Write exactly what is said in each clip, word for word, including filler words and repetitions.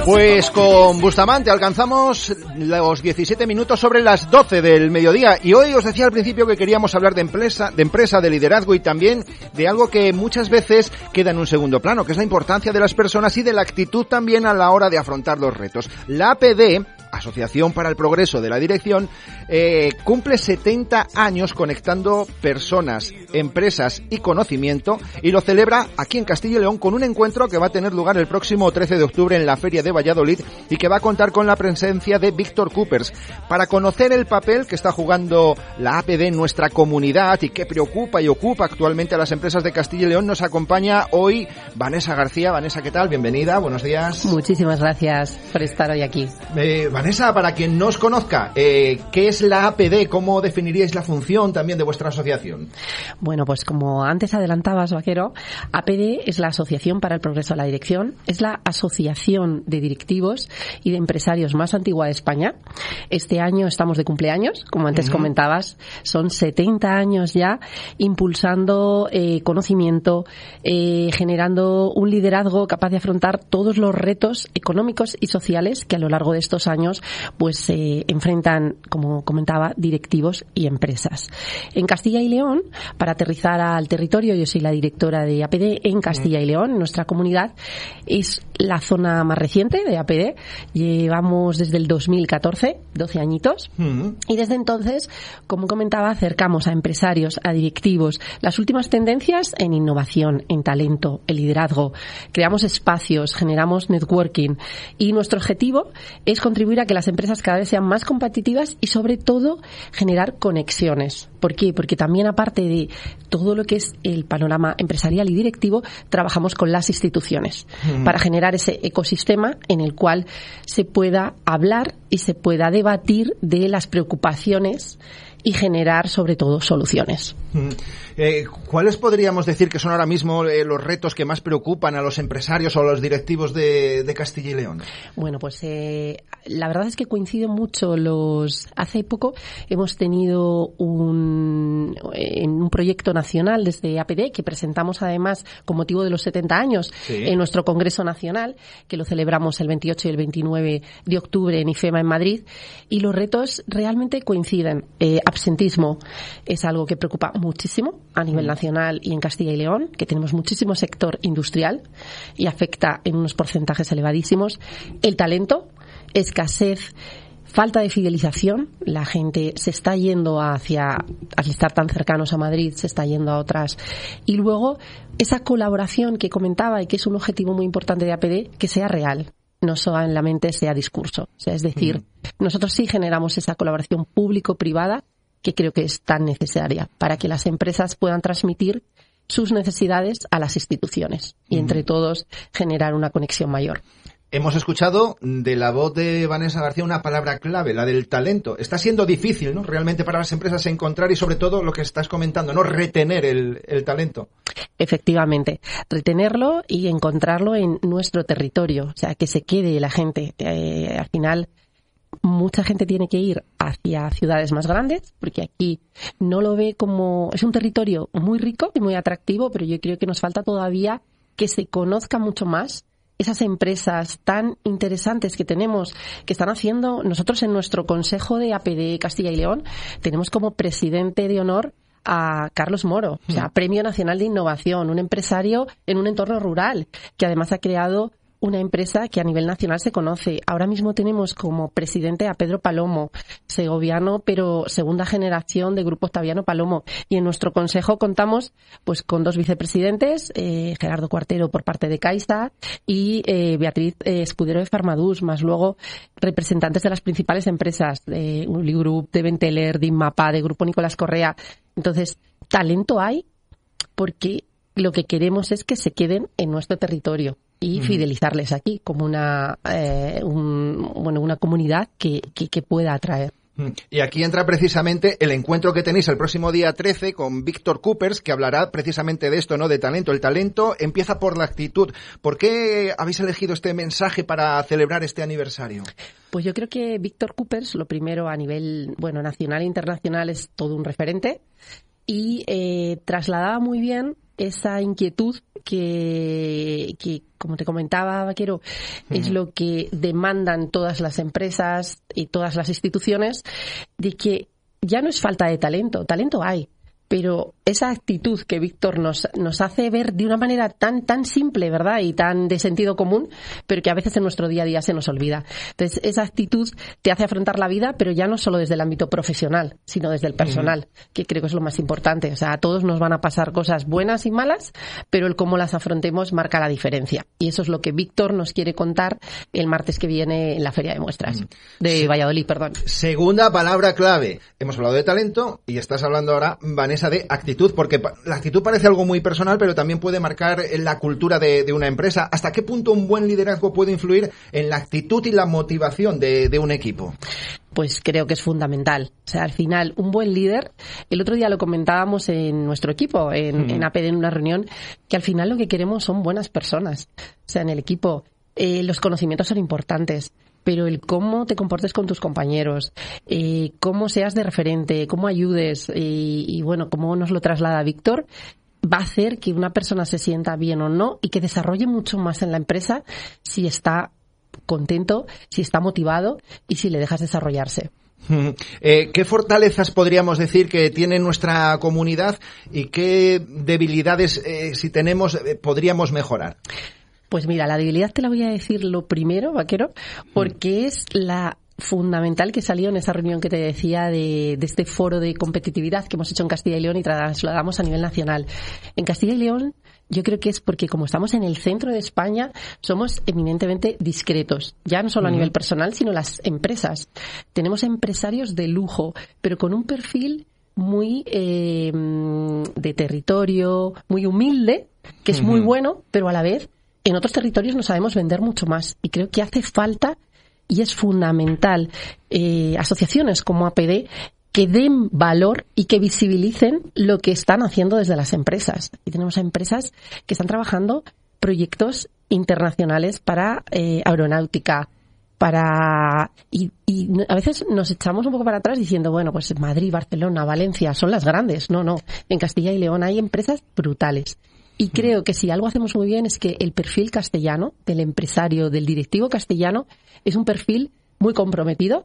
Pues con Bustamante alcanzamos los diecisiete minutos sobre las doce del mediodía y hoy os decía al principio que queríamos hablar de empresa, de empresa, de liderazgo y también de algo que muchas veces queda en un segundo plano, que es la importancia de las personas y de la actitud también a la hora de afrontar los retos. La A P D, Asociación para el Progreso de la Dirección, eh, cumple setenta años conectando personas, empresas y conocimiento y lo celebra aquí en Castilla y León con un encuentro que va a tener lugar el próximo trece de octubre en la Feria de Valladolid y que va a contar con la presencia de Víctor Coopers. Para conocer el papel que está jugando la A P D en nuestra comunidad y que preocupa y ocupa actualmente a las empresas de Castilla y León, nos acompaña hoy Vanessa García. Vanessa, ¿qué tal? Bienvenida, buenos días. Muchísimas gracias por estar hoy aquí. Eh, Vanessa, para quien no os conozca, eh, ¿qué es la A P D? ¿Cómo definiríais la función también de vuestra asociación? Bueno, pues como antes adelantabas, Vaquero, A P D es la Asociación para el Progreso de la Dirección, es la asociación de directivos y de empresarios más antigua de España. Este año estamos de cumpleaños, como antes uh-huh. comentabas, son setenta años ya impulsando eh, conocimiento, eh, generando un liderazgo capaz de afrontar todos los retos económicos y sociales que a lo largo de estos años pues se eh, enfrentan, como comentaba, directivos y empresas. En Castilla y León, para aterrizar al territorio, yo soy la directora de A P D en Castilla y León, nuestra comunidad es la zona más reciente de A P D. Llevamos desde el dos mil catorce, doce añitos, uh-huh. y desde entonces, como comentaba, acercamos a empresarios, a directivos, las últimas tendencias en innovación, en talento, en liderazgo. Creamos espacios, generamos networking y nuestro objetivo es contribuir a que las empresas cada vez sean más competitivas y, sobre todo, generar conexiones. ¿Por qué? Porque también, aparte de todo lo que es el panorama empresarial y directivo, trabajamos con las instituciones uh-huh. para generar ese ecosistema en el cual se pueda hablar y se pueda debatir de las preocupaciones y generar, sobre todo, soluciones. Eh, ¿Cuáles podríamos decir que son ahora mismo eh, los retos que más preocupan a los empresarios o a los directivos de, de Castilla y León? Bueno, pues eh, la verdad es que coinciden mucho los... Hace poco hemos tenido un, en un proyecto nacional desde A P D que presentamos además con motivo de los setenta años sí. en nuestro Congreso Nacional, que lo celebramos el veintiocho y el veintinueve de octubre en IFEMA en Madrid, y los retos realmente coinciden. Eh, absentismo es algo que preocupa muchísimo a nivel nacional y en Castilla y León, que tenemos muchísimo sector industrial y afecta en unos porcentajes elevadísimos. El talento, escasez, falta de fidelización, la gente se está yendo hacia, al estar tan cercanos a Madrid, se está yendo a otras. Y luego, esa colaboración que comentaba y que es un objetivo muy importante de A P D, que sea real, no solamente sea discurso. O sea, es decir, mm. nosotros sí generamos esa colaboración público-privada que creo que es tan necesaria para que las empresas puedan transmitir sus necesidades a las instituciones y entre todos generar una conexión mayor. Hemos escuchado de la voz de Vanessa García una palabra clave, la del talento. Está siendo difícil, ¿no?, realmente para las empresas encontrar y sobre todo lo que estás comentando, ¿no?, retener el, el talento. Efectivamente, retenerlo y encontrarlo en nuestro territorio, o sea, que se quede la gente. Eh, al final, mucha gente tiene que ir hacia ciudades más grandes, porque aquí no lo ve como... Es un territorio muy rico y muy atractivo, pero yo creo que nos falta todavía que se conozca mucho más esas empresas tan interesantes que tenemos, que están haciendo... Nosotros en nuestro Consejo de A P D Castilla y León tenemos como presidente de honor a Carlos Moro, o sea, Premio Nacional de Innovación, un empresario en un entorno rural, que además ha creado una empresa que a nivel nacional se conoce. Ahora mismo tenemos como presidente a Pedro Palomo, segoviano, pero segunda generación de Grupo Octaviano Palomo. Y en nuestro consejo contamos pues con dos vicepresidentes, eh, Gerardo Cuartero por parte de Caixa y eh, Beatriz eh, Escudero de Farmadús, más luego representantes de las principales empresas, de Uligroup, de Benteler, de Inmapa, de Grupo Nicolás Correa. Entonces, talento hay porque lo que queremos es que se queden en nuestro territorio y fidelizarles aquí como una eh, un, bueno una comunidad que, que, que pueda atraer. Y aquí entra precisamente el encuentro que tenéis el próximo día trece con Víctor Coopers, que hablará precisamente de esto, ¿no?, de talento. El talento empieza por la actitud. ¿Por qué habéis elegido este mensaje para celebrar este aniversario? Pues yo creo que Víctor Coopers, lo primero a nivel bueno nacional e internacional, es todo un referente y eh, trasladaba muy bien esa inquietud que, que, como te comentaba, Vaquero, uh-huh. es lo que demandan todas las empresas y todas las instituciones, de que ya no es falta de talento, talento hay, pero esa actitud que Víctor nos, nos hace ver de una manera tan, tan simple, ¿verdad? Y tan de sentido común, pero que a veces en nuestro día a día se nos olvida. Entonces, esa actitud te hace afrontar la vida, pero ya no solo desde el ámbito profesional, sino desde el personal, uh-huh. que creo que es lo más importante. O sea, a todos nos van a pasar cosas buenas y malas, pero el cómo las afrontemos marca la diferencia. Y eso es lo que Víctor nos quiere contar el martes que viene en la Feria de Muestras, uh-huh. de sí. Valladolid, perdón. Segunda palabra clave. Hemos hablado de talento y estás hablando ahora, Vanessa, de actitud, porque la actitud parece algo muy personal, pero también puede marcar la cultura de, de una empresa. ¿Hasta qué punto un buen liderazgo puede influir en la actitud y la motivación de, de un equipo? Pues creo que es fundamental. O sea, al final, un buen líder, el otro día lo comentábamos en nuestro equipo, en, mm. en A P D, en una reunión, que al final lo que queremos son buenas personas. O sea, en el equipo, eh, los conocimientos son importantes, pero el cómo te comportes con tus compañeros, eh, cómo seas de referente, cómo ayudes y, y, bueno, cómo nos lo traslada Víctor, va a hacer que una persona se sienta bien o no y que desarrolle mucho más en la empresa si está contento, si está motivado y si le dejas desarrollarse. Eh, ¿Qué fortalezas podríamos decir que tiene nuestra comunidad y qué debilidades, eh, si tenemos, eh, podríamos mejorar? Pues mira, la debilidad te la voy a decir lo primero, Vaquero, porque mm. es la fundamental que salió en esa reunión que te decía de, de este foro de competitividad que hemos hecho en Castilla y León y trasladamos a nivel nacional. En Castilla y León yo creo que es porque como estamos en el centro de España somos eminentemente discretos, ya no solo mm. a nivel personal, sino las empresas. Tenemos empresarios de lujo, pero con un perfil muy eh, de territorio, muy humilde, que es mm-hmm. muy bueno, pero a la vez en otros territorios no sabemos vender mucho más y creo que hace falta y es fundamental eh, asociaciones como A P D que den valor y que visibilicen lo que están haciendo desde las empresas. Y tenemos empresas que están trabajando proyectos internacionales para eh, aeronáutica, para y, y a veces nos echamos un poco para atrás diciendo, bueno, pues Madrid, Barcelona, Valencia son las grandes. No, no. En Castilla y León hay empresas brutales. Y creo que si algo hacemos muy bien es que el perfil castellano, del empresario, del directivo castellano, es un perfil muy comprometido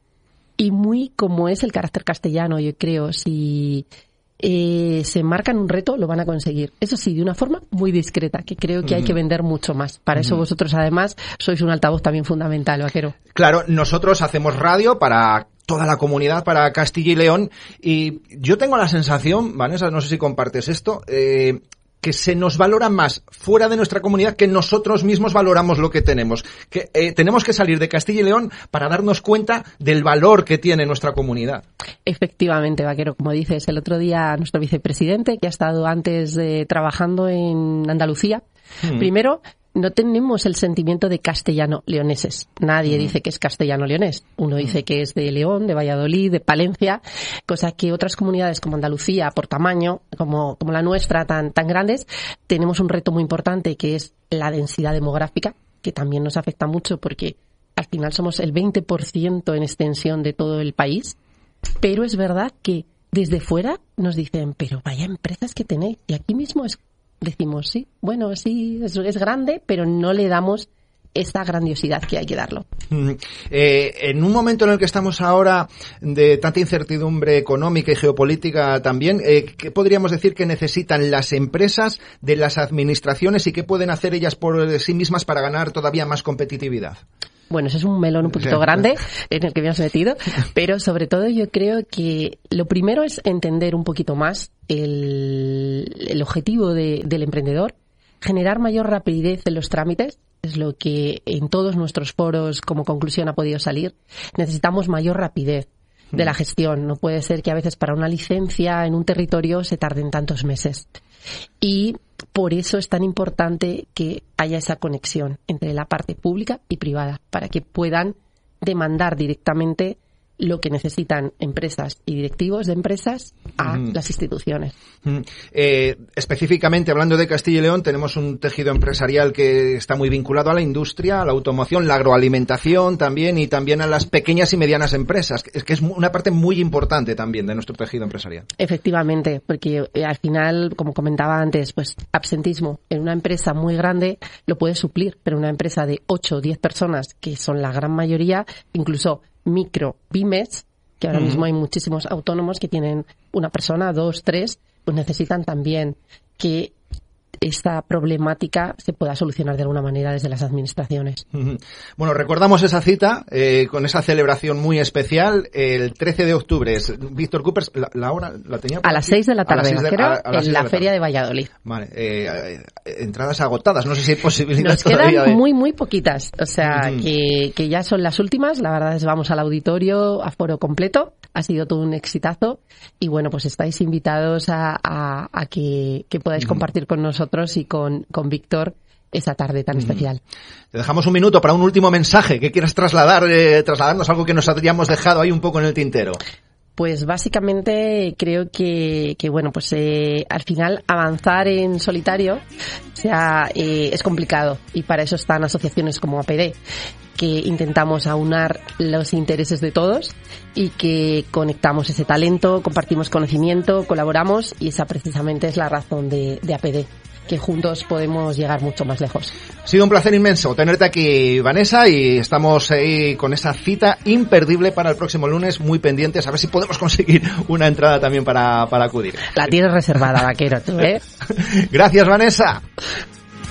y muy como es el carácter castellano, yo creo. Si eh, se marcan un reto, lo van a conseguir. Eso sí, de una forma muy discreta, que creo que hay que vender mucho más. Para eso vosotros, además, sois un altavoz también fundamental, Vaquero. Claro, nosotros hacemos radio para toda la comunidad, para Castilla y León, y yo tengo la sensación, Vanessa, no sé si compartes esto, eh, que se nos valora más fuera de nuestra comunidad que nosotros mismos valoramos lo que tenemos. Que eh, tenemos que salir de Castilla y León para darnos cuenta del valor que tiene nuestra comunidad. Efectivamente, Vaquero, como dices, el otro día nuestro vicepresidente, que ha estado antes eh, trabajando en Andalucía, mm. primero no tenemos el sentimiento de castellano-leoneses. Nadie mm. dice que es castellano-leonés. Uno mm. dice que es de León, de Valladolid, de Palencia, cosa que otras comunidades como Andalucía, por tamaño, como, como la nuestra, tan, tan grandes, tenemos un reto muy importante que es la densidad demográfica, que también nos afecta mucho porque al final somos el veinte por ciento en extensión de todo el país. Pero es verdad que desde fuera nos dicen, pero vaya empresas que tenéis. Y aquí mismo es decimos, sí, bueno, sí, es, es grande, pero no le damos esta grandiosidad que hay que darlo. Mm, eh, en un momento en el que estamos ahora de tanta incertidumbre económica y geopolítica también, eh, ¿qué podríamos decir que necesitan las empresas de las administraciones y qué pueden hacer ellas por sí mismas para ganar todavía más competitividad? Bueno, ese es un melón un poquito grande en el que me has metido, pero sobre todo yo creo que lo primero es entender un poquito más el, el objetivo de, del emprendedor, generar mayor rapidez en los trámites, es lo que en todos nuestros foros como conclusión ha podido salir. Necesitamos mayor rapidez de la gestión. No puede ser que a veces para una licencia en un territorio se tarden tantos meses. Y por eso es tan importante que haya esa conexión entre la parte pública y privada, para que puedan demandar directamente lo que necesitan empresas y directivos de empresas a mm. las instituciones. Mm. Eh, específicamente hablando de Castilla y León, tenemos un tejido empresarial que está muy vinculado a la industria, a la automoción, la agroalimentación también y también a las pequeñas y medianas empresas, que es, que es una parte muy importante también de nuestro tejido empresarial. Efectivamente, porque eh, al final, como comentaba antes, pues absentismo en una empresa muy grande lo puede suplir, pero una empresa de ocho o diez personas, que son la gran mayoría, incluso micro, pymes, que ahora uh-huh. mismo hay muchísimos autónomos que tienen una persona, dos, tres, pues necesitan también que esta problemática se pueda solucionar de alguna manera desde las administraciones. Uh-huh. Bueno, recordamos esa cita eh, con esa celebración muy especial el trece de octubre. Es Víctor Coopers, la, la hora la tenía a las seis de la tarde, Vaquero, a, a en la, la feria tarde. de Valladolid. Vale, eh, eh, entradas agotadas, no sé si hay posibilidad Nos todavía quedan de... muy, muy poquitas, o sea, uh-huh. que, que ya son las últimas. La verdad es vamos al auditorio, aforo completo, ha sido todo un exitazo y bueno, pues estáis invitados a, a, a que, que podáis uh-huh. compartir con nosotros y con, con Víctor esa tarde tan uh-huh. especial. Te dejamos un minuto para un último mensaje que quieras trasladar, eh, trasladarnos algo que nos hayamos dejado ahí un poco en el tintero. Pues básicamente creo que, que bueno, pues eh, al final avanzar en solitario, o sea, eh, es complicado y para eso están asociaciones como A P D, que intentamos aunar los intereses de todos y que conectamos ese talento, compartimos conocimiento, colaboramos y esa precisamente es la razón de, de A P D, que juntos podemos llegar mucho más lejos. Ha sido un placer inmenso tenerte aquí, Vanessa, y estamos ahí con esa cita imperdible para el próximo lunes, muy pendientes, a ver si podemos conseguir una entrada también para, para acudir. La tienes reservada, Vaquero, tú, ¿eh? Gracias, Vanessa.